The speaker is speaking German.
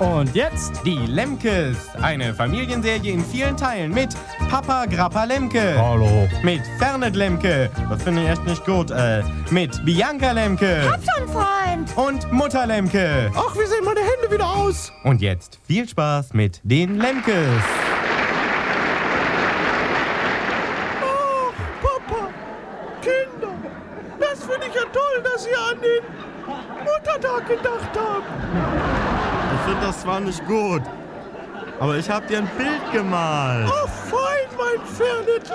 Und jetzt die Lemkes. Eine Familienserie in vielen Teilen mit Papa Grappa Lemke. Hallo. Mit Fernet Lemke. Das finde ich echt nicht gut. Mit Bianca Lemke. Hab schon, Freund. Und Mutter Lemke. Ach, wie sehen meine Hände wieder aus? Und jetzt viel Spaß mit den Lemkes. Ach, Papa, Kinder, das finde ich ja toll, dass ihr an den Muttertag gedacht habt. Ich finde das zwar nicht gut, aber ich habe dir ein Bild gemalt. Oh, fein, mein Pferd.